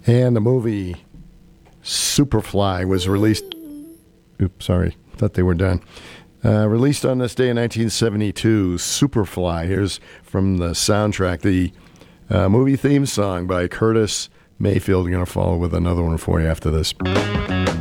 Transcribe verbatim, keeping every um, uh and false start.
And the movie Superfly was released. Oops, sorry. Thought they were done. Uh, released on this day in nineteen seventy-two, Superfly. Here's from the soundtrack, the uh, movie theme song by Curtis Mayfield. I'm going to follow with another one for you after this.